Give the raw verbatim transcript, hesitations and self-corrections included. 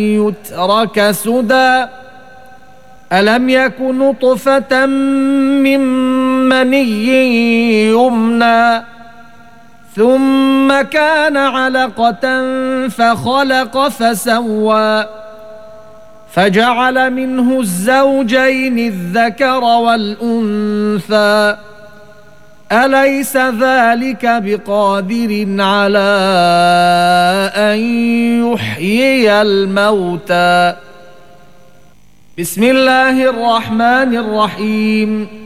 يترك سدى ألم يك نطفة من مني يمنى ثم كان علقة فخلق فسوى فجعل منه الزوجين الذكر والأنثى أليس ذلك بقادر على أن يحيي الموتى بسم الله الرحمن الرحيم